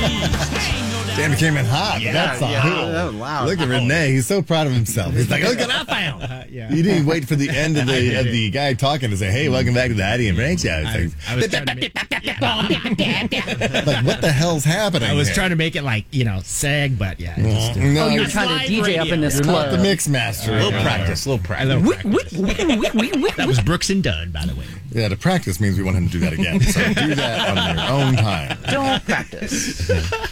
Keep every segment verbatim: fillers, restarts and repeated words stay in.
Dan came in hot. Yeah, That's yeah, cool. that was loud. Look at Renee. He's so proud of himself. He's like, look what I found. Uh, yeah. You didn't wait for the end of the of the guy talking to say, hey, welcome back to the Hattie and Frank Show. It's I, like, I was trying to make, like, what the hell's happening I was here? trying to make it like, you know, sag, but yeah. It just, No, Oh, you're you're trying to D J up in this not club. the mix master. A little practice, a little a practice. little Wick, practice. wick, wick, wick, wick, That was Brooks and Dunn, by the way. Yeah, to practice means we want him to do that again. So do that on your own time. Don't practice.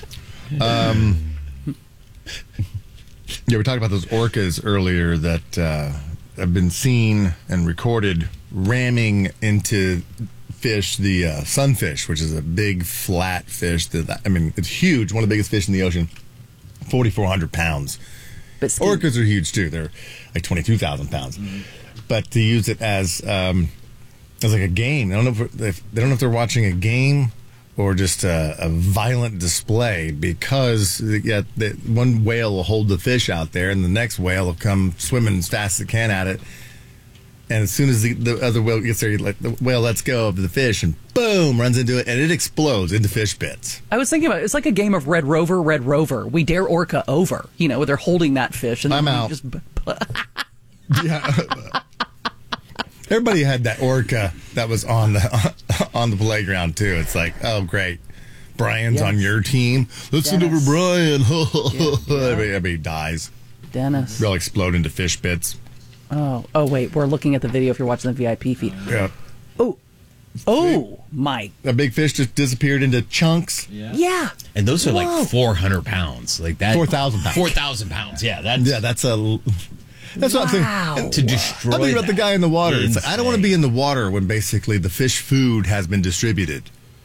Yeah, we talked about those orcas earlier that uh, have been seen and recorded ramming into fish, the uh, sunfish, which is a big flat fish. That I mean, it's huge, one of the biggest fish in the ocean, forty-four hundred pounds. But skinny. Orcas are huge too. They're like twenty-two thousand pounds. Mm-hmm. But to use it as um, as like a game, I don't know if, if they don't know if they're watching a game or just a, a violent display, because yeah, the, one whale will hold the fish out there, and the next whale will come swimming as fast as it can at it. And as soon as the, the other whale gets there, like, the whale lets go of the fish, and boom, runs into it, and it explodes into fish bits. I was thinking about it. It's like a game of Red Rover, Red Rover. We dare orca over. You know, they're holding that fish. And I'm then out. Just, Yeah. Everybody had that orca that was on the on the playground too. It's like, oh great, Brian's Yes. on your team. Let's send over Dennis. Brian. Yeah. Everybody, everybody dies. Dennis. They'll explode into fish bits. Oh, oh, wait. We're looking at the video if you're watching the V I P feed. Yeah. Oh, oh, my. A big fish just disappeared into chunks. Yeah. Yeah. And those are Whoa. like four hundred pounds. Like that. four thousand pounds. four thousand pounds. Yeah. That's Yeah, that's a. That's what I'm Wow. thinking. to destroy. I'm thinking about the that. guy in the water. It's like, I don't want to Insane. be in the water when basically the fish food has been distributed,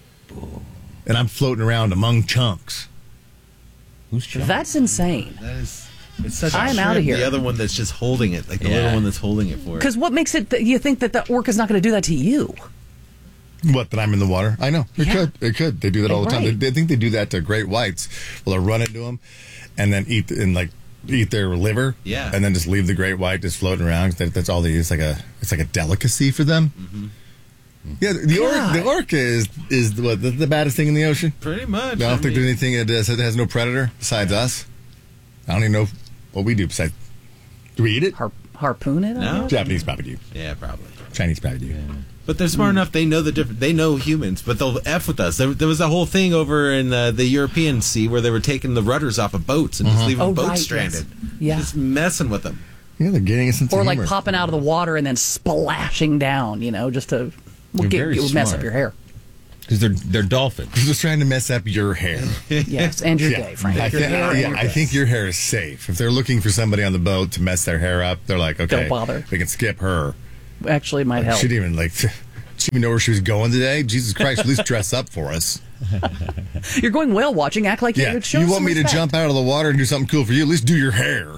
and I'm floating around among chunks. Who's John? That's insane. That is, it's such a I'm outta shrimp. here. The other one that's just holding it, like the Yeah. little one that's holding it for it. Because what makes it that you think that the orca's not going to do that to you? What, that I'm in the water? I know. It Yeah. could. It could. They do that all the time. They, Right. they think they do that to great whites. Well, they'll run into them and then eat and like eat their liver. Yeah. And then just leave the great white just floating around. That, that's all they use. Like a, it's like a delicacy for them. Mm-hmm. Yeah. The orca, the orca is is the, what, the, the baddest thing in the ocean. Pretty much. I don't I think mean, there's anything that has, that has no predator besides us. I don't even know what we do besides. Do we eat it? Har- harpoon it? I No. guess? Japanese probably do. Yeah, probably. Chinese probably do. But they're smart enough. They know the different. They know humans, but they'll f with us. There, there was a whole thing over in uh, the European Sea where they were taking the rudders off of boats and just leaving Oh, boats right, stranded. yes. Yeah. Just messing with them. Yeah, they're getting us into Or like humor. popping out of the water and then splashing down, you know, just to well, You're get, very it would mess smart. up your hair. Because they're they're dolphins. They're just trying to mess up your hair. Yes, and your Yeah. day, Frank. I, Your think, hair and yeah, your I day. think your hair is safe. If they're looking for somebody on the boat to mess their hair up, they're like, okay, Don't bother. we can skip her. Actually it might help. She didn't even like. She didn't even know where she was going today. Jesus Christ! At least dress up for us. You're going whale watching. Act like Yeah, you show you some want me to respect. jump out of the water and do something cool for you? At least do your hair.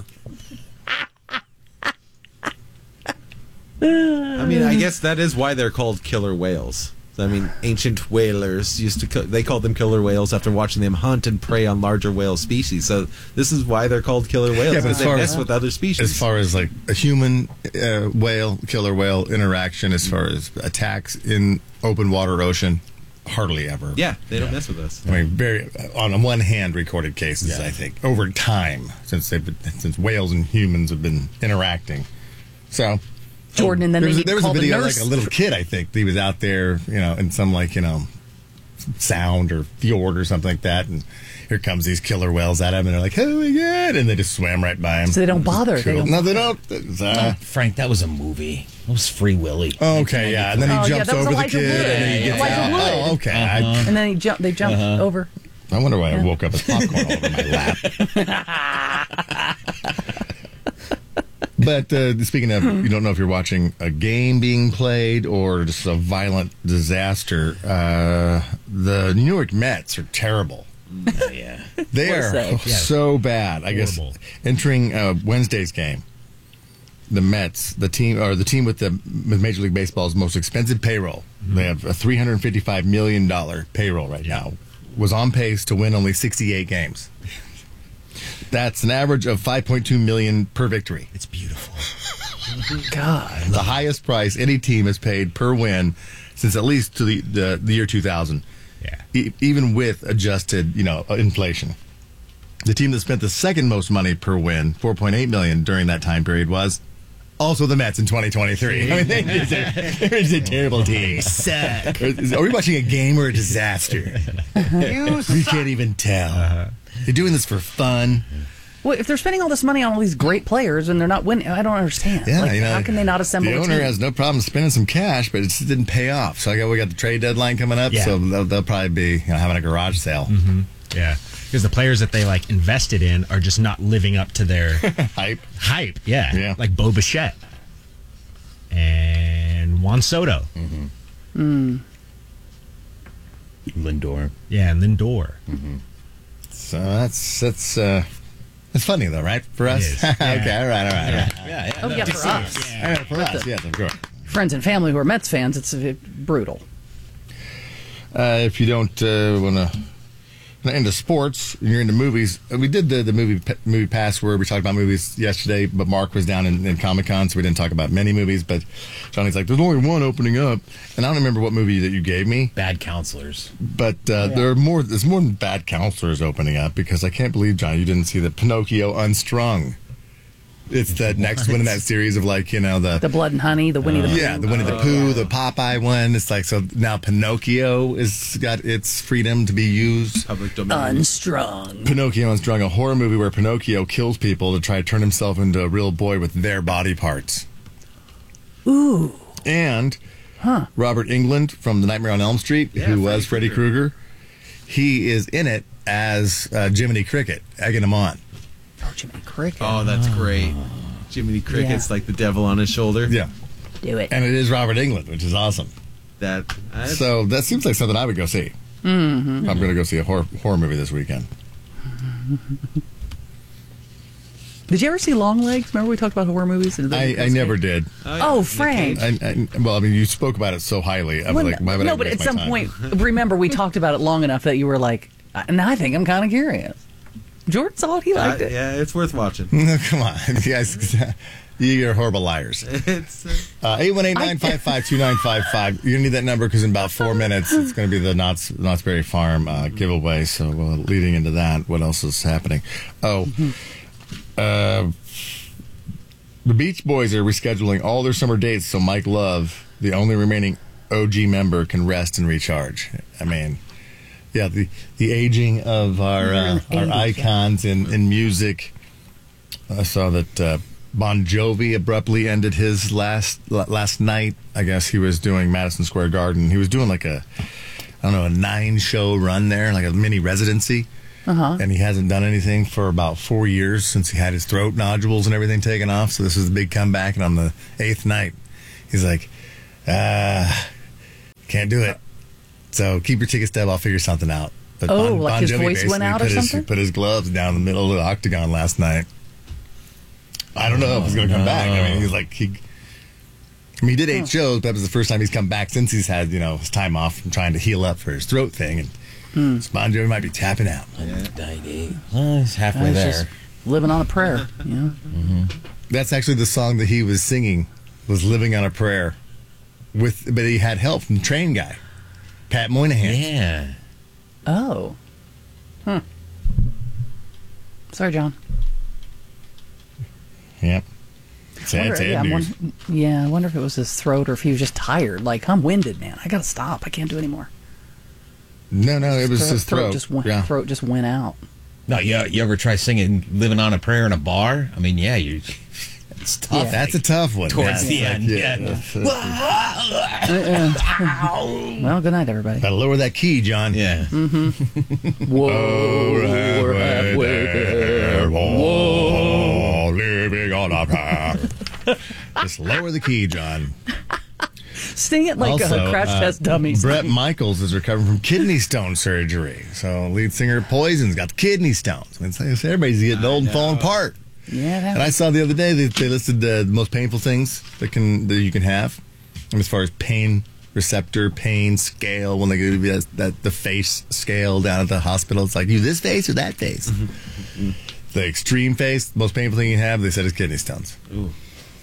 I mean, I guess that is why they're called killer whales. I mean, ancient whalers used to co- they called them killer whales after watching them hunt and prey on larger whale species. So this is why they're called killer whales. Yeah, but as they far mess as- with other species. As far as like a human uh, whale, killer whale interaction, as far as attacks in open water ocean, hardly ever. yeah, they don't mess with us. I mean, very on one hand recorded cases. I think over time since they've been, since whales and humans have been interacting. So Jordan, and then there was, they a- there was a call the video nurse. like a little kid. I think he was out there, you know, in some like you know sound or fjord or something like that, and here comes these killer whales at him, and they're like, "Oh my god!" and they just swam right by him. So they don't bother. They Cool. don't No, they don't. It's, uh, Frank, that was a movie. That was Free Willy. okay, yeah, and then he Oh, yeah, jumps that was over the Elijah kid, Wood. and then he gets Elijah out. Wood. Oh, okay. I, And then he jump, they jump over. I wonder why I woke up with popcorn all over my lap. But uh, speaking of, you don't know if you're watching a game being played or just a violent disaster. Uh, the New York Mets are terrible. Oh, yeah. They What a are say. so bad. I guess Horrible. entering uh, Wednesday's game, the Mets, the team or the team with the with Major League Baseball's most expensive payroll. They have a three hundred fifty-five million dollars payroll right now. Was on pace to win only sixty-eight games. That's an average of five point two million dollars per victory. It's beautiful. God. The highest price any team has paid per win since at least to the the, the year two thousand. Yeah. E- even with adjusted, you know, uh, inflation. The team that spent the second most money per win, four point eight million dollars during that time period, was also the Mets in twenty twenty-three. I mean, they just a, they're just a terrible team. Suck. Are we watching a game or a disaster? you we can't even tell. Uh-huh. They're doing this for fun. Well, if they're spending all this money on all these great players and they're not winning, I don't understand. Yeah, like, you know, how can they not assemble the a owner team? has no problem spending some cash, but it just didn't pay off. So I got we got the trade deadline coming up, Yeah. so they'll, they'll probably be you know, having a garage sale. Mm-hmm. Yeah. Because the players that they like invested in are just not living up to their Hype. hype. Yeah. Yeah. Like Bo Bichette and Juan Soto. Mm-hmm. Mm. Lindor. Yeah, and Lindor. Mm-hmm. So that's that's uh, it's funny though, right? For us. is. okay, Yeah. all right, all right, all right. Yeah, yeah. Oh, no, yeah, to for see us. it. All right, for us, yes, of course. Friends and family who are Mets fans, it's uh, brutal. Uh, if you don't uh, want to into sports and you're into movies, we did the the movie movie pass where we talked about movies yesterday, but Mark was down in, in Comic Con, so we didn't talk about many movies. But Johnny's like, "There's only one opening up," and I don't remember what movie that you gave me. Bad counselors. But uh, there are more. There's more than Bad Counselors opening up because I can't believe, Johnny, you didn't see the Pinocchio Unstrung. It's the next one in that series of like you know the The Blood and Honey, the Winnie the Pooh. yeah the Winnie the Pooh, the Popeye one. It's like so now Pinocchio is got its freedom to be used. Public domain. Unstrung. Pinocchio Unstrung, a horror movie where Pinocchio kills people to try to turn himself into a real boy with their body parts. Ooh. And Huh. Robert Englund from The Nightmare on Elm Street, Yeah, who was Freddy Freddy Krueger, he is in it as uh, Jiminy Cricket, egging him on. Oh, Jiminy Cricket. Oh, that's great. Jiminy Cricket's Yeah. like the devil on his shoulder. Yeah. Do it. And it is Robert Englund, which is awesome. That. I, So that seems like something I would go see. Mm-hmm. I'm going to go see a horror, horror movie this weekend. Did you ever see Long Legs? Remember we talked about horror movies? And I, I never did. Oh, Frank. I, I, well, I mean, you spoke about it so highly. I was Well, like, why would no, I but waste at my some time? point, remember we talked about it long enough that you were like, and I think I'm kind of curious. Jordan saw it. He liked Uh, it. yeah, it's worth watching. No, come on. You guys, you're horrible liars. It's. Uh, Uh, eight one eight, nine five five, two nine five five. You're going to need that number because in about four minutes, it's going to be the Knott's, Knott's Berry Farm uh, giveaway. So, well, leading into that, what else is happening? Oh, uh, the Beach Boys are rescheduling all their summer dates so Mike Love, the only remaining O G member, can rest and recharge. I mean, yeah, the, the aging of our, We're in uh, the our eighties, yeah. icons in, in music. I saw that uh, Bon Jovi abruptly ended his last la- last night. I guess he was doing Madison Square Garden. He was doing like a, I don't know, a nine show run there, like a mini residency. Uh-huh. And he hasn't done anything for about four years since he had his throat nodules and everything taken off. So this is the big comeback. And on the eighth night, he's like, uh, can't do it. So keep your ticket stub. I'll figure something out. But Oh, like his voice basically went out or put his, something? put his gloves down in the middle of the octagon last night. I don't know if he's going to come back. I mean, he's like, he, I mean, he did eight shows, but that was the first time he's come back since he's had, you know, his time off from trying to heal up for his throat thing. And Hmm. Bon Jovi might be tapping out. Well, he's halfway He's there. just living on a prayer. You know? That's actually the song that he was singing, was Living on a Prayer. With, but he had help from the train guy, Pat Moynihan. Yeah. Oh. Huh. Sorry, John. Yep. Sad, Wonder- sad yeah, I'm news. won- yeah, I wonder if it was his throat or if he was just tired. Like, I'm winded, man. I gotta stop. I can't do anymore. No, no, it was his throat. just went, yeah. throat just went out. No, you, you ever try singing "Living on a Prayer" in a bar? I mean, yeah, you. It's tough. Yeah. That's a tough one. Towards Yeah, the it's end, like, yeah. yeah. Well, good night, everybody. Gotta lower that key, John. Yeah. Whoa, we're halfway there. Whoa, living on a prayer. Just lower the key, John. Sing it like Also, a crash uh, test dummies. Brett Michaels is recovering from kidney stone surgery. So, lead singer of Poison's got the kidney stones. I mean, it's like everybody's getting old and falling apart. Yeah, that And I saw the other day that they listed uh, the most painful things that can that you can have, and as far as pain receptor, pain scale, when they give you that, that the face scale down at the hospital, it's like you this face or that face. The extreme face, the most painful thing you have, they said is kidney stones.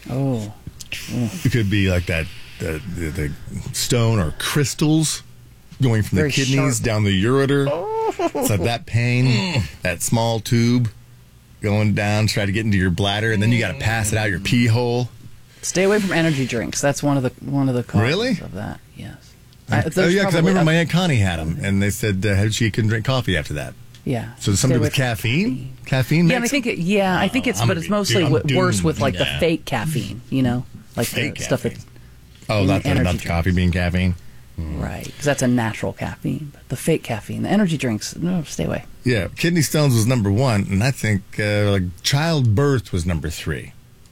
Oh, It could be like that, the, the, the stone or crystals going from Very the kidneys sharp. down the ureter. It's like that pain, that small tube going down, try to get into your bladder, and then you got to pass it out your pee hole. Stay away from energy drinks. That's one of the one of the causes Really? of that. Yes. I- Oh there's yeah, because I probably remember a- my Aunt Connie had them, and they said uh, she couldn't drink coffee after that. Yeah. So Stay something away with from caffeine? Caffeine? Yeah, and I makes think it, yeah, I think it's, I'm but it's gonna be- mostly I'm w- worse doomed. with like Yeah. the fake caffeine. You know, like Fake the stuff caffeine. that's Oh, in not the, energy not the drinks. coffee bean caffeine. right, because that's a natural caffeine. But the fake caffeine, the energy drinks, no, stay away. Yeah, kidney stones was number one, and I think uh, like childbirth was number three.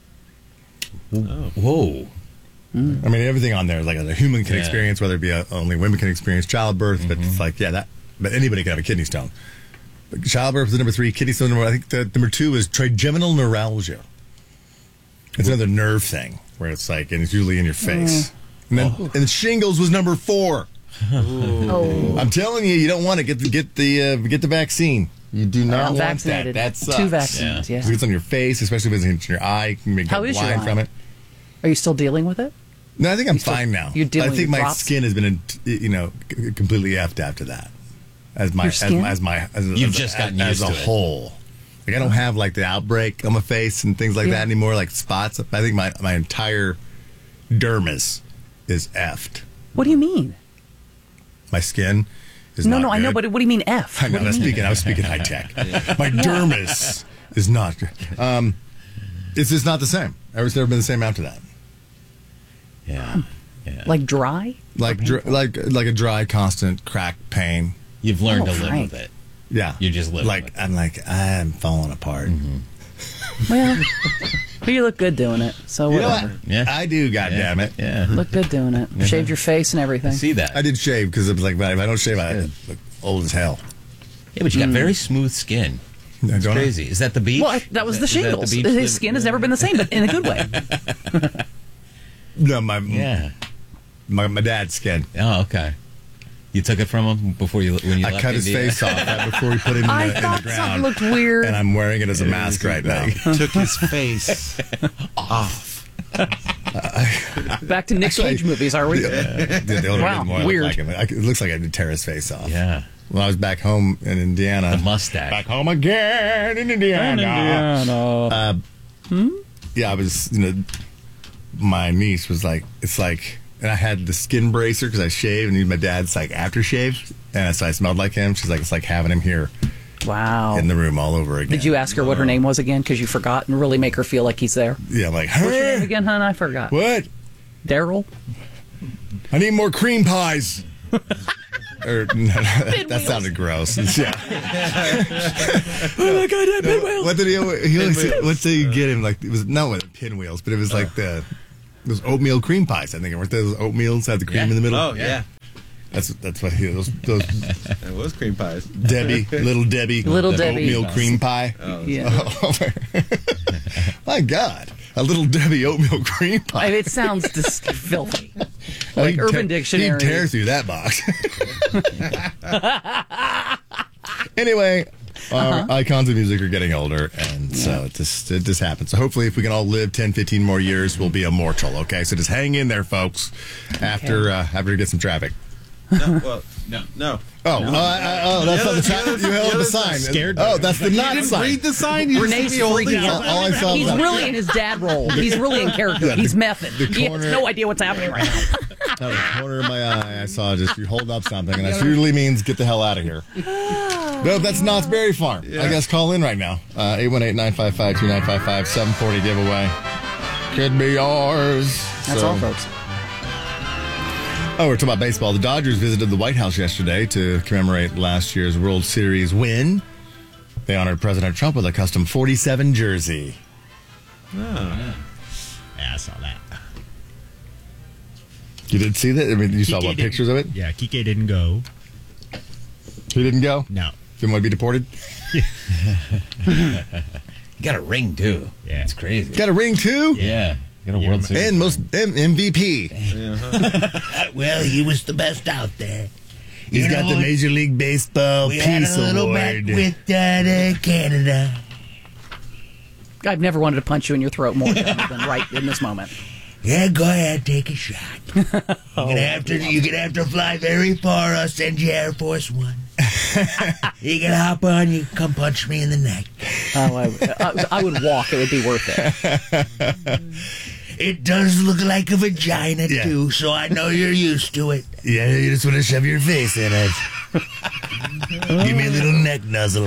Whoa. I mean, everything on there, like a human can Yeah. experience, whether it be a, only women can experience childbirth, but Mm-hmm. it's like, yeah, that, but anybody can have a kidney stone. But childbirth was number three, kidney stone number, I think the number two is trigeminal neuralgia. It's another nerve thing where it's like, and it's usually in your face. And then, Oh. and shingles was number four. Oh, I'm telling you, you don't want to get the, get the, uh, get the vaccine. You do not I'm want vaccinated. that. That sucks. Two vaccines. Yeah. Yeah. Because it's on your face, especially if it's in your eye. You can get How is your blind eye? from it. Are you still dealing with it? No, I think I'm still- fine now. you're dealing I think with my drops? skin has been, you know, c- completely effed after that. As my Your as, skin? my- as my as, You've as, just gotten as used a to it. whole. Like I don't have like the outbreak on my face and things like Yeah. that anymore, like spots. I think my my entire dermis is effed. What do you mean? My skin is No, not no, I know, good. but what do you mean F? I know. What do I was you mean? speaking. I was speaking high tech. My dermis is not good. Um, it's just not the same. It's never been the same after that. Yeah. Yeah. Like dry? Like dr- like like a dry, constant crack pain. You've learned Oh, to live Frank. with it. Yeah, You're just living like with it. I'm like I'm falling apart. Well, but you look good doing it. So You know whatever. what? Yeah. I do. God Yeah. damn it! Yeah. Look good doing it. Shaved your face and everything. I see that. I did shave because it was like, if I don't shave, I look old as hell. Yeah, but you got very smooth skin. I It's don't- crazy. Is that the beach? Well, I, that was the Is that shingles. beach His live- skin has never been the same, but in a good way. No, my Yeah. my my dad's skin. Oh, okay. You took it from him before you when you I left cut his India? face off right before we put him in I the, in thought the something ground, looked weird. and I'm wearing it as a mask right now. Took his face off. Back to Nick Actually, Cage movies, are we? The, the older Wow, I get, the more I look weird. like him. I, it looks like I did tear his face off. Yeah. When I was back home in Indiana, The mustache. back home again in Indiana. Uh, yeah, I was, you know, my niece was like, it's like, and I had the skin bracer because I shaved, and my dad's like aftershave, and so I smelled like him. She's like, it's like having him here Wow. in the room all over again. Did you ask her what her name was again? Because you forgot, and really make her feel like he's there. Yeah, I'm like, What's your name huh? again, hon? I forgot. What? Daryl? I need more cream pies. or, no, that sounded gross. Yeah. Oh my God, I No, what did he? always- He always said, what did you get him? Like it was no with pinwheels, but it was like the those oatmeal cream pies. I think weren't those oatmeals had the cream Yeah. in the middle. Oh yeah, That's that's what he those those it was cream pies. Debbie, little Debbie, Little the Debbie. oatmeal cream pie. Yeah. Oh, my God, a little Debbie oatmeal cream I pie. mean, it sounds just filthy. Oh, Like he'd Urban tear- Dictionary. He'd tear through that box. Anyway, our icons of music are getting older, and so it just it just happens. So hopefully, if we can all live ten, fifteen more years, we'll be immortal. Okay, so just hang in there, folks. After uh, after we get some traffic. No, well, no, no. Oh, uh, uh, oh, that's not the traffic. You held up a sign. Scared. Oh, that's the not Didn't sign. read the sign. You Renee's just see me holding freaking it. out. All I saw He's was really in his dad role. He's really in character. Yeah, the- He's method. the He has corner- no idea what's happening right now. out of the corner of my eye, I saw just you hold up something, and that usually means get the hell out of here. No, that's Knott's Berry Farm. I guess call in right now. Uh, eight one eight, nine five five, two nine five five, seven forty giveaway. Could be yours. That's So- all, folks. Oh, we're talking about baseball. The Dodgers visited the White House yesterday to commemorate last year's World Series win. They honored President Trump with a custom forty-seven jersey. Yeah, I saw that. You did see that? I mean, you saw Kike what, didn't- pictures of it? Yeah, Kike didn't go. He didn't go? No. Didn't want to be deported? You got a ring too. Yeah. It's crazy. Got a ring, too? Yeah. Got a Yeah, World man. Series. And most M- MVP. Well, he was the best out there. He's You got know, the Major League Baseball We had Peace a little Award. back with uh, the Canada. I've never wanted to punch you in your throat more than than right in this moment. Yeah, go ahead, take a shot. You're gonna have to. You're gonna have to fly very far. I'll send you Air Force One. You can hop on. You can come punch me in the neck. Oh, I, I, I would walk. It would be worth it. It does look like a vagina Yeah. too, so I know you're used to it. Yeah, you just want to shove your face in it. Give me a little neck nuzzle.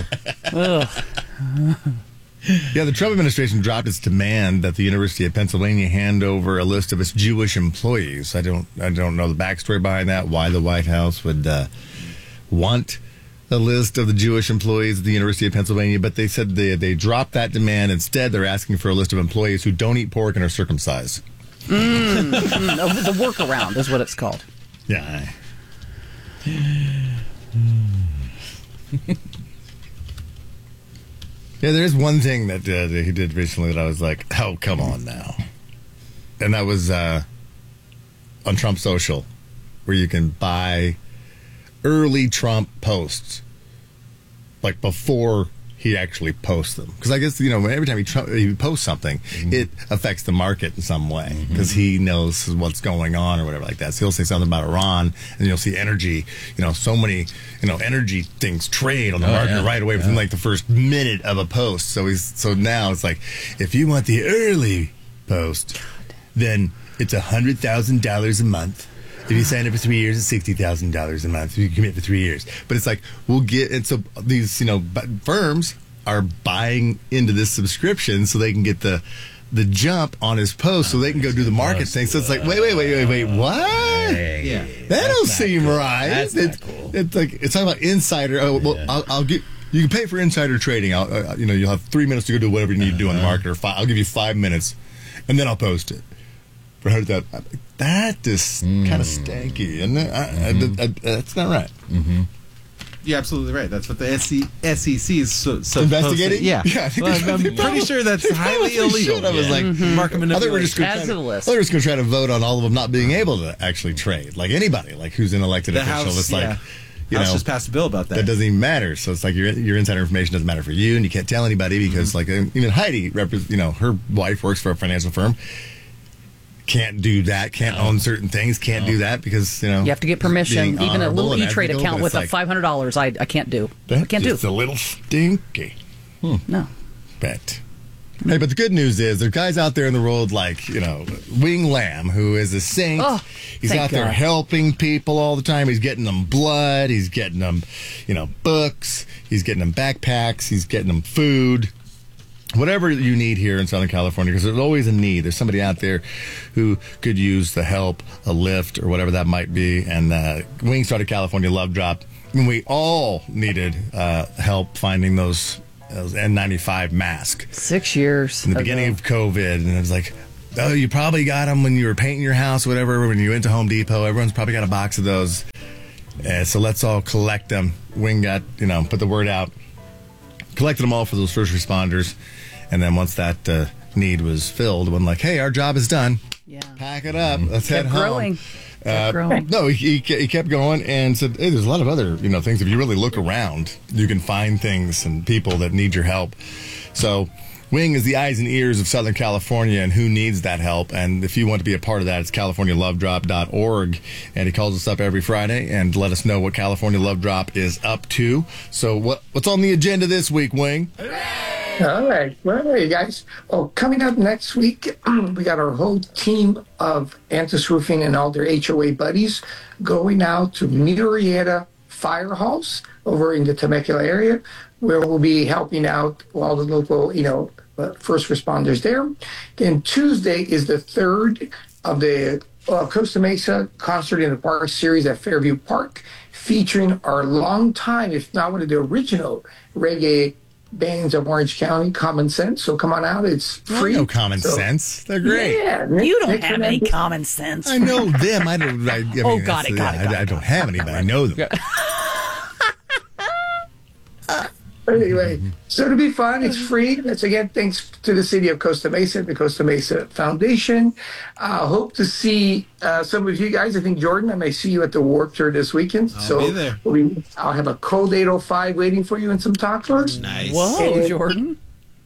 Yeah, the Trump administration dropped its demand that the University of Pennsylvania hand over a list of its Jewish employees. I don't, I don't know the backstory behind that. Why the White House would uh, want a list of the Jewish employees at the University of Pennsylvania, but they said they they dropped that demand. Instead, they're asking for a list of employees who don't eat pork and are circumcised. Mm, mm, the workaround is what it's called. Yeah. Yeah, there's one thing that, uh, that he did recently that I was like, oh, come on now. And that was uh, on Trump Social, where you can buy early Trump posts, like before he actually posts them. Because I guess, you know, every time he, Trump, he posts something, mm-hmm. it affects the market in some way because mm-hmm. he knows what's going on or whatever like that. So he'll say something about Iran, and you'll see energy, you know, so many, you know, energy things trade on the oh, market yeah. right away yeah. within like the first minute of a post. So he's so now it's like, if you want the early post, then it's one hundred thousand dollars a month. If you sign up for three years, it's sixty thousand dollars a month. If you commit for three years. But it's like, we'll get, and so these, you know, firms are buying into this subscription so they can get the the jump on his post so they can go do the market thing. So it's like, wait, wait, wait, wait, wait, what? Yeah. That don't seem cool. right. That's it's, not cool. It's like, it's talking about insider. Oh, well, Yeah. I'll, I'll get, you can pay for insider trading. I'll, uh, you know, you'll have three minutes to go do whatever you need to do in the market, or five, I'll give you five minutes and then I'll post it. For one hundred thousand dollars. That is mm. kind of stanky, isn't it? I, mm-hmm. I, I, I, that's not right. Mm-hmm. You're absolutely right. That's what the S E C is so, so investigating. Yeah, yeah I think well, I'm they pretty probably, sure that's highly illegal. Should. I was yeah. like, mm-hmm. market manipulation. I thought we were just going Add to the list. to try to vote on all of them not being able to actually trade, like anybody, like who's an elected the official. House, it's yeah. like, you House know, just passed a bill about that. That doesn't even matter. So it's like your your insider information doesn't matter for you, and you can't tell anybody because, mm-hmm. like, even Heidi, you know, her wife works for a financial firm. Can't do that. Can't no. own certain things. Can't no. do that because, you know, you have to get permission. Even a little E-Trade account with like, a five hundred dollars, I I can't do. I can't do. It's a little stinky. Hmm. No. Bet. Hey, but the good news is there are guys out there in the world like, you know, Wing Lam, who is a saint. Oh, he's out there God. helping people all the time. He's getting them blood. He's getting them, you know, books. He's getting them backpacks. He's getting them food. Whatever you need here in Southern California, because there's always a need. There's somebody out there who could use the help, a lift, or whatever that might be. And uh, Wing started California Love Drop. I mean, we all needed uh, help finding those, those N ninety-five masks. Six years. In the ago. beginning of COVID. And it was like, oh, you probably got them when you were painting your house, whatever, when you went to Home Depot. Everyone's probably got a box of those. Uh, so let's all collect them. Wing got, you know, put the word out. Collected them all for those first responders. And then once that uh, need was filled, when like, hey, our job is done. Yeah. Pack it up. Mm-hmm. Let's Kept head home. growing. Uh, Kept growing. No, he, he kept going and said, hey, there's a lot of other, you know, things. If you really look around, you can find things and people that need your help. So Wing is the eyes and ears of Southern California and who needs that help. And if you want to be a part of that, it's california love drop dot org. And he calls us up every Friday and let us know what California Love Drop is up to. So what what's on the agenda this week, Wing? All right. Well, hey, guys. Oh, coming up next week, we got our whole team of Antis Roofing and all their H O A buddies going out to Murrieta Firehouse over in the Temecula area, where we'll be helping out all the local, you know, uh, first responders there. Then Tuesday is the third of the uh, Costa Mesa Concert in the Park series at Fairview Park, featuring our longtime, if not one of the original reggae bands of Orange County, Common Sense. So come on out. It's free. I know Common so, Sense. They're great. Yeah. Nick, You don't Nick have any Fernandez. common sense. I know them. I don't. I, I mean, Oh, got that's- it, got yeah, it, got I, it, I don't have any, but I know them. Anyway, so it'll be fun. It's free. That's again thanks to the city of Costa Mesa, the Costa Mesa Foundation. Uh, hope to see uh, some of you guys. I think Jordan, I may see you at the Warped Tour this weekend. I'll so be there. We'll be, I'll have a cold eight oh five waiting for you and some tacos. Nice. Whoa, And- Jordan.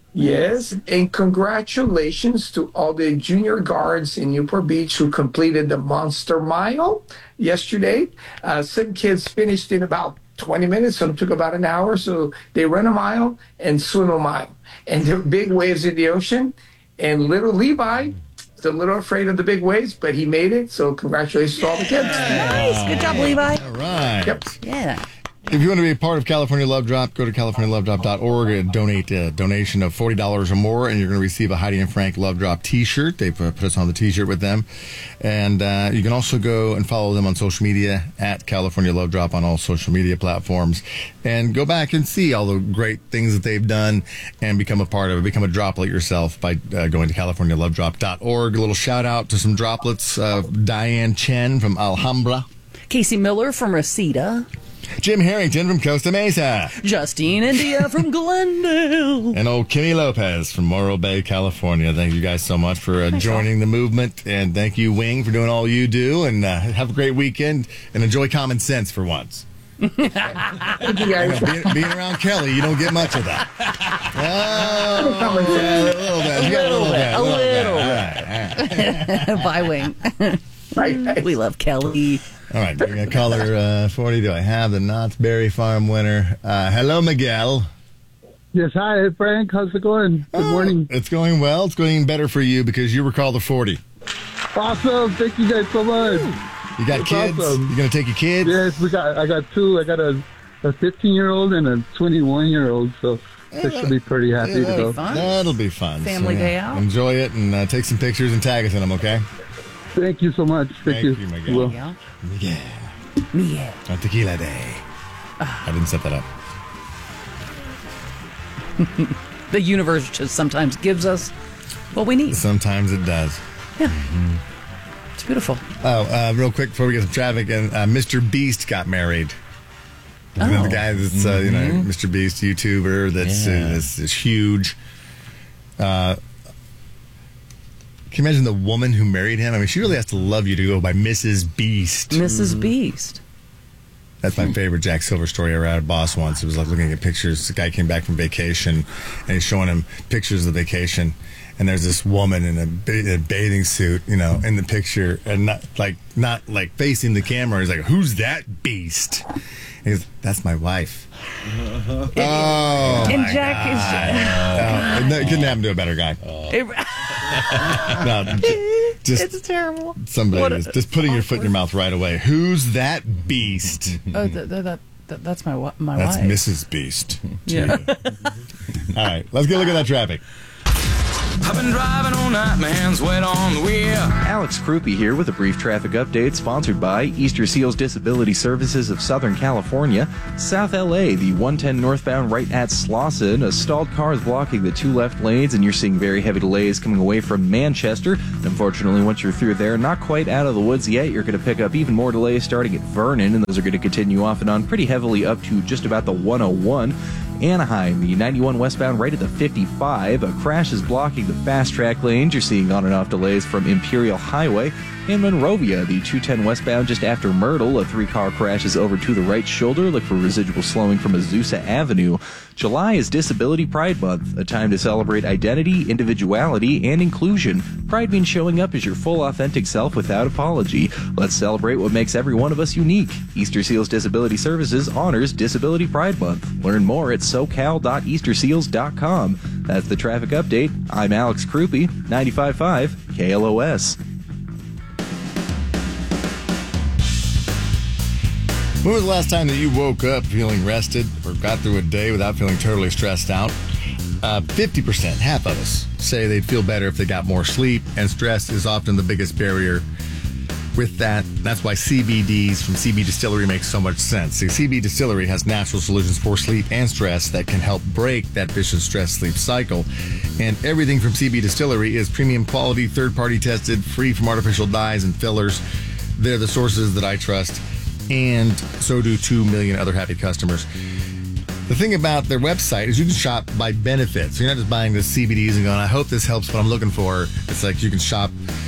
Yes, and congratulations to all the junior guards in Newport Beach who completed the Monster Mile yesterday. Uh, some kids finished in about twenty minutes, some took about an hour. So they run a mile and swim a mile. And there were big waves in the ocean. And little Levi is a little afraid of the big waves, but he made it. So congratulations to all the kids. Nice. Good job, Levi. All right. Yep. Yeah. If you want to be a part of California Love Drop, go to california love drop dot org and donate a donation of forty dollars or more, and you're going to receive a Heidi and Frank Love Drop t-shirt. They've uh, put us on the t-shirt with them. And uh, you can also go and follow them on social media at California Love Drop on all social media platforms. And go back and see all the great things that they've done and become a part of it. Become a droplet yourself by uh, going to california love drop dot org. A little shout out to some droplets. Uh, Diane Chen from Alhambra. Casey Miller from Reseda. Jim Harrington from Costa Mesa. Justine India from Glendale. And old Kenny Lopez from Morro Bay, California. Thank you guys so much for uh, joining the movement. And thank you, Wing, for doing all you do. And uh, have a great weekend and enjoy common sense for once. Thank you, You guys. know, being, being around Kelly, you don't get much of that. Oh, yeah, a little bit. You got a little bit. A little bit. All right, all right. Bye, Wing. Bye. We love Kelly. All right, we're going to call her uh, forty. Do I have the Knott's Berry Farm winner? Uh, hello, Miguel. Yes, hi, Frank. How's it going? Good morning. It's going well. It's going better for you because you were called the forty. Awesome. Thank you guys so much. You got That's kids? awesome. You going to take your kids? Yes, we got. I got two. I got a a fifteen-year-old and a twenty-one-year-old. So they should be pretty happy to go. Fun. That'll be fun. Family yeah, day out. Enjoy it and uh, take some pictures and tag us in them, okay? Thank you so much. Thank, Thank you, Miguel. Well, Yeah. Yeah. Yeah. On Tequila Day. I didn't set that up. The universe just sometimes gives us what we need. Sometimes it does. It's beautiful. Oh, uh, real quick before we get some traffic, and uh, Mister Beast got married. You know, Oh. the guy that's, uh, you know, Mister Beast YouTuber that's, Yeah. uh, that's, that's huge. Uh, can you imagine the woman who married him? I mean, she really has to love you to go by Missus Beast. Missus Beast. That's my favorite Jack Silver story I read at Boss once. It was like looking at pictures. The guy came back from vacation, and he's showing him pictures of the vacation. And there's this woman in a, ba- a bathing suit, you know, in the picture, and not like not like facing the camera. He's like, "Who's that beast?" And he goes, "That's my wife." Oh, And my Jack God. Oh, no, it couldn't happen to a better guy. is. No, j- just It's terrible. somebody What a- was just putting your foot in your mouth right away. Who's that beast? Oh, th- th- that, that, that's my wa- my That's wife. Missus Beast. Yeah. All right, let's get a look at that traffic. I've been driving all night, my hands wet on the wheel. Alex Krupe here with a brief traffic update sponsored by Easter Seals Disability Services of Southern California. South L A, the one ten northbound right at Slauson. A stalled car is blocking the two left lanes, and you're seeing very heavy delays coming away from Manchester. Unfortunately, once you're through there, not quite out of the woods yet, you're going to pick up even more delays starting at Vernon, and those are going to continue off and on pretty heavily up to just about the one oh one. Anaheim, the ninety-one westbound right at the fifty-five. A crash is blocking the fast track lanes. You're seeing on and off delays from Imperial Highway. In Monrovia, the two ten westbound just after Myrtle, a three-car crash is over to the right shoulder. Look for residual slowing from Azusa Avenue. July is Disability Pride Month, a time to celebrate identity, individuality, and inclusion. Pride means showing up as your full, authentic self without apology. Let's celebrate what makes every one of us unique. Easter Seals Disability Services honors Disability Pride Month. Learn more at socal dot easter seals dot com. That's the traffic update. I'm Alex Krupe, ninety-five point five K L O S. When was the last time that you woke up feeling rested or got through a day without feeling totally stressed out? Uh, fifty percent, half of us, say they'd feel better if they got more sleep, and stress is often the biggest barrier with that. That's why C B Ds from C B Distillery makes so much sense. The C B Distillery has natural solutions for sleep and stress that can help break that vicious stress-sleep cycle. And everything from C B Distillery is premium quality, third-party tested, free from artificial dyes and fillers. They're the sources that I trust, and so do two million other happy customers. The thing about their website is you can shop by benefits. So you're not just buying the C B Ds and going, I hope this helps what I'm looking for. It's like you can shop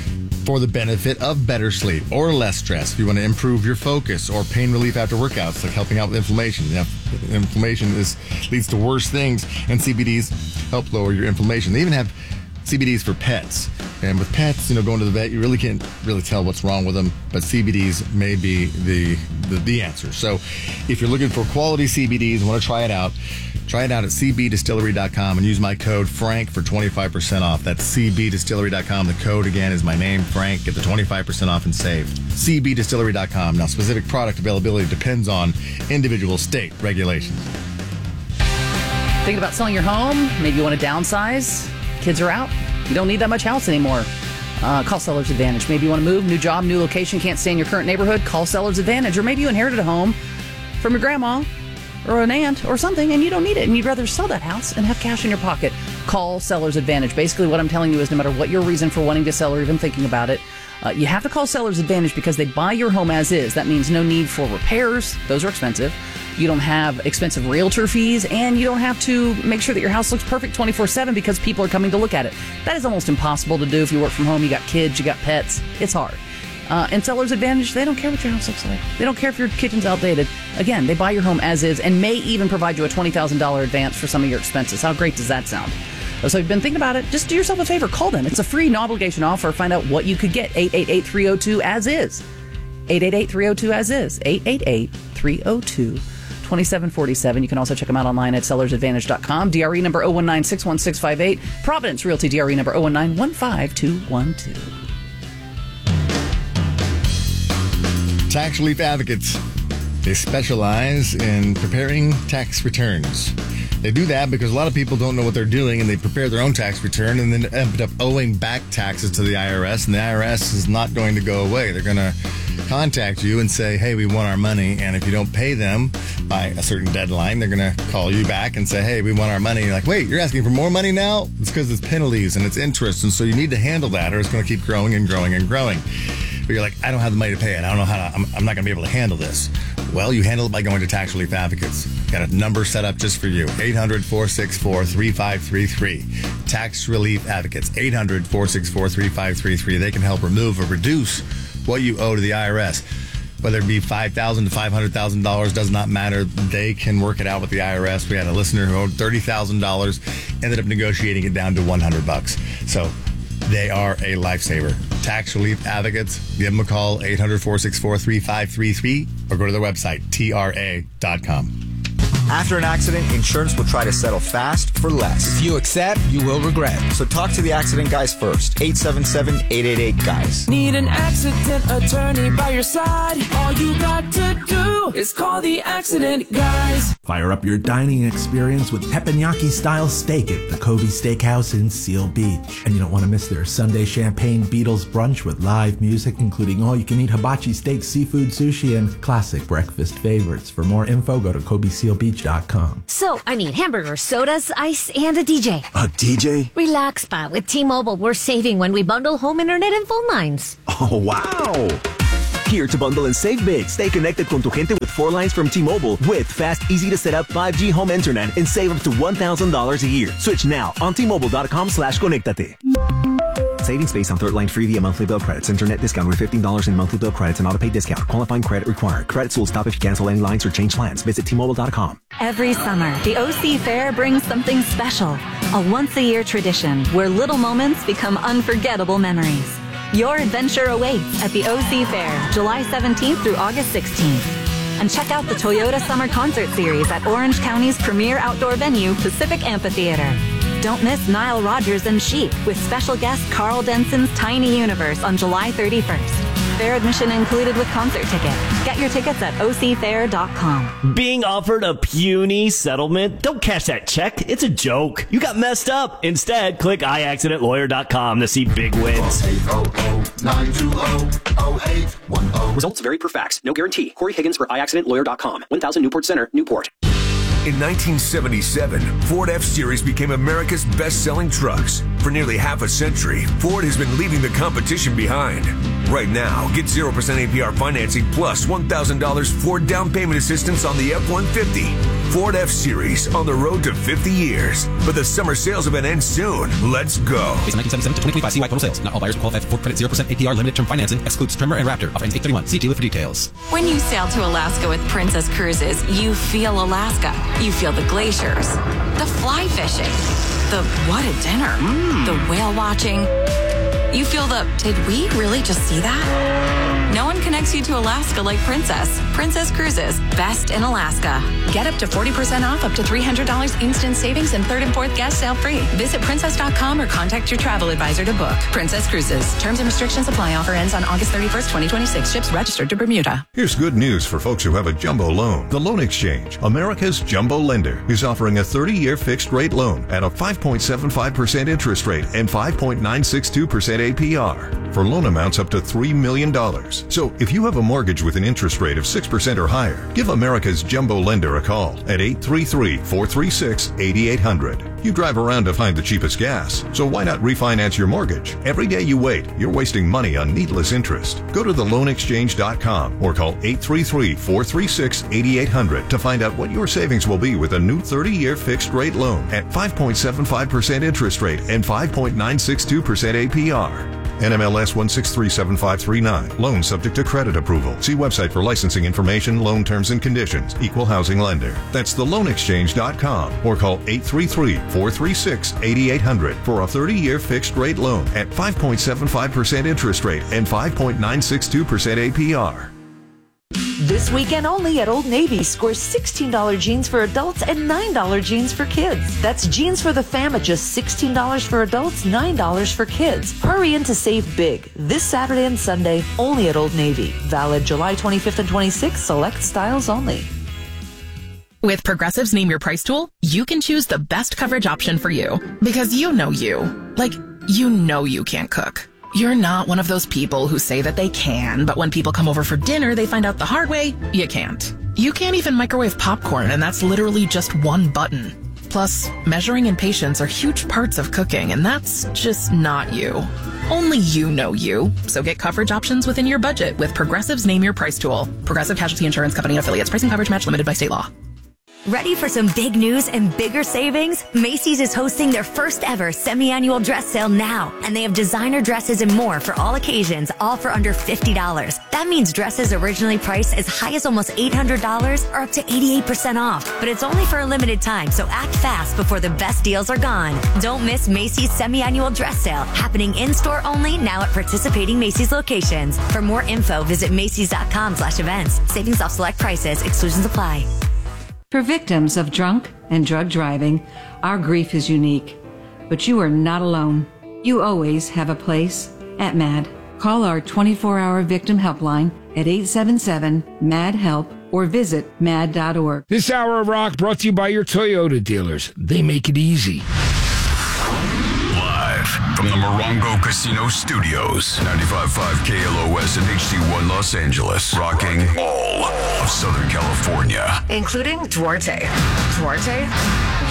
for the benefit of better sleep or less stress. If you want to improve your focus or pain relief after workouts, like helping out with inflammation. You know, inflammation is leads to worse things, and C B Ds help lower your inflammation. They even have C B Ds for pets. And with pets, you know, going to the vet, you really can't really tell what's wrong with them, but C B Ds may be the, the, the answer. So if you're looking for quality C B Ds and want to try it out, try it out at c b distillery dot com and use my code Frank for twenty-five percent off. That's c b distillery dot com. The code again is my name, Frank. Get the twenty-five percent off and save. c b distillery dot com. Now, specific product availability depends on individual state regulations. Thinking about selling your home? Maybe you want to downsize? Kids are out? You don't need that much house anymore. Uh, call Sellers Advantage. Maybe you want to move, new job, new location, can't stay in your current neighborhood? Call Sellers Advantage. Or maybe you inherited a home from your grandma or an aunt or something, and you don't need it, and you'd rather sell that house and have cash in your pocket. Call Sellers Advantage. Basically, what I'm telling you is no matter what your reason for wanting to sell or even thinking about it, uh, you have to call Sellers Advantage because they buy your home as is. That means no need for repairs. Those are expensive. You don't have expensive realtor fees, and you don't have to make sure that your house looks perfect twenty-four seven because people are coming to look at it. That is almost impossible to do if you work from home, you got kids, you got pets. It's hard. Uh, and Sellers Advantage, they don't care what your house looks like. They don't care if your kitchen's outdated. Again, they buy your home as is and may even provide you a twenty thousand dollars advance for some of your expenses. How great does that sound? So if you've been thinking about it, just do yourself a favor. Call them. It's a free, no-obligation offer. Find out what you could get. eight eight eight, three oh two, as is. eight eight eight, three oh two, as is. eight eight eight, three oh two, two seven four seven. You can also check them out online at sellers advantage dot com. D R E number zero one nine six one six five eight. Providence Realty D R E number zero one nine one five two one two. Tax Relief Advocates. They specialize in preparing tax returns. They do that because a lot of people don't know what they're doing, and they prepare their own tax return and then end up owing back taxes to the I R S, and the I R S is not going to go away. They're going to contact you and say, hey, we want our money, and if you don't pay them by a certain deadline, they're going to call you back and say, hey, we want our money. And you're like, wait, you're asking for more money now? It's because it's penalties and it's interest, and so you need to handle that or it's going to keep growing and growing and growing. But you're like, I don't have the money to pay it. I don't know how to, I'm, I'm not going to be able to handle this. Well, you handle it by going to Tax Relief Advocates. Got a number set up just for you. eight hundred, four six four, three five three three. Tax Relief Advocates. eight hundred, four six four, three five three three. They can help remove or reduce what you owe to the I R S. Whether it be five thousand dollars to five hundred thousand dollars, does not matter. They can work it out with the I R S. We had a listener who owed thirty thousand dollars, ended up negotiating it down to one hundred bucks. So they are a lifesaver. Tax Relief Advocates. Give them a call, eight hundred, four six four, three five three three, or go to their website, T R A dot com. After an accident, insurance will try to settle fast for less. If you accept, you will regret. So talk to the accident guys first. eight seven seven, eight eight eight, guys. Need an accident attorney by your side? All you got to do is call the accident guys. Fire up your dining experience with teppanyaki-style steak at the Covey Steakhouse in Seal Beach. And you don't want to miss their Sunday Champagne Beatles brunch with live music, including all-you-can-eat hibachi steak, seafood, sushi, and classic breakfast favorites. For more info, go to kobe seal beach dot com. So, I need hamburgers, sodas, ice, and a D J. A D J? Relax, Pa. With T-Mobile, we're saving when we bundle home internet and phone lines. Oh, wow! Here to bundle and save big. Stay connected con tu gente with four lines from T-Mobile with fast, easy-to-set-up five G home internet and save up to one thousand dollars a year. Switch now on T Mobile dot com slash conectate. Savings based on third line free via monthly bill credits. Internet discount with fifteen dollars in monthly bill credits and auto-pay discount. Qualifying credit required. Credits will stop if you cancel any lines or change plans. Visit T Mobile dot com. Every summer, the O C Fair brings something special. A once-a-year tradition where little moments become unforgettable memories. Your adventure awaits at the O C Fair, July seventeenth through August sixteenth. And check out the Toyota Summer Concert Series at Orange County's premier outdoor venue, Pacific Amphitheater. Don't miss Nile Rodgers and Chic with special guest Carl Denson's Tiny Universe on July thirty-first. Fair admission included with concert ticket. Get your tickets at O C fair dot com. Being offered a puny settlement? Don't cash that check. It's a joke. You got messed up. Instead, click i accident lawyer dot com to see big wins. Results vary per fax. No guarantee. Corey Higgins for i accident lawyer dot com. one thousand Newport Center, Newport. In nineteen seventy-seven, Ford F-Series became America's best-selling trucks. For nearly half a century, Ford has been leaving the competition behind. Right now, get zero percent A P R financing plus one thousand dollars Ford down payment assistance on the F one fifty. Ford F-Series on the road to fifty years. But the summer sales event ends soon. Let's go. Based on nineteen seventy-seven to twenty twenty-five C Y total sales. Not all buyers will qualify for Ford Credit zero percent A P R limited term financing. Excludes Tremor and Raptor. Offer ends eight thirty-one. See dealer for details. When you sail to Alaska with Princess Cruises, you feel Alaska. You feel the glaciers, the fly fishing, the what a dinner, mm. the whale watching. You feel the, did we really just see that? No one connects you to Alaska like Princess. Princess Cruises, best in Alaska. Get up to forty percent off, up to three hundred dollars instant savings, and third and fourth guest sale free. Visit princess dot com or contact your travel advisor to book. Princess Cruises. Terms and restrictions apply. Offer ends on August thirty-first, twenty twenty-six. Ships registered to Bermuda. Here's good news for folks who have a jumbo loan. The Loan Exchange, America's jumbo lender, is offering a thirty-year fixed-rate loan at a five point seven five percent interest rate and five point nine six two percent A P R for loan amounts up to three million dollars. So if you have a mortgage with an interest rate of six percent or higher, give America's jumbo lender a call at eight three three, four three six, eight eight zero zero. You drive around to find the cheapest gas, so why not refinance your mortgage? Every day you wait, you're wasting money on needless interest. Go to the loan exchange dot com or call eight three three, four three six, eight eight zero zero to find out what your savings will be with a new thirty-year fixed-rate loan at five point seven five percent interest rate and five point nine six two percent A P R. N M L S one six three seven five three nine. Loan subject to credit approval. See website for licensing information, loan terms and conditions. Equal housing lender. That's the loan exchange dot com or call eight three three, four three six, eight eight zero zero for a thirty-year fixed rate loan at five point seven five percent interest rate and five point nine six two percent A P R. This weekend only at Old Navy, score sixteen dollars jeans for adults and nine dollars jeans for kids. That's jeans for the fam at just sixteen dollars for adults, nine dollars for kids. Hurry in to save big. This Saturday and Sunday, only at Old Navy. Valid July twenty-fifth and twenty-sixth, select styles only. With Progressive's Name Your Price tool, you can choose the best coverage option for you. Because you know you. Like, you know you can't cook. You're not one of those people who say that they can, but when people come over for dinner, they find out the hard way, you can't. You can't even microwave popcorn, and that's literally just one button. Plus, measuring and patience are huge parts of cooking, and that's just not you. Only you know you. So get coverage options within your budget with Progressive's Name Your Price tool. Progressive Casualty Insurance Company and affiliates. Pricing coverage match limited by state law. Ready for some big news and bigger savings? Macy's is hosting their first ever semi-annual dress sale now, and they have designer dresses and more for all occasions, all for under fifty dollars. That means dresses originally priced as high as almost eight hundred dollars are up to eighty-eight percent off. But it's only for a limited time, so act fast before the best deals are gone. Don't miss Macy's semi-annual dress sale, happening in-store only now at participating Macy's locations. For more info, visit Macy's dot com slash events. Savings off select prices. Exclusions apply. For victims of drunk and drug driving, our grief is unique. But you are not alone. You always have a place at MAD. Call our twenty-four hour victim helpline at eight seven seven, M A D, HELP or visit mad dot org. This hour of rock brought to you by your Toyota dealers. They make it easy. Live from the Morongo Casino Studios, ninety-five point five K L O S and H D one Los Angeles, rocking all of Southern California. Including Duarte. Duarte,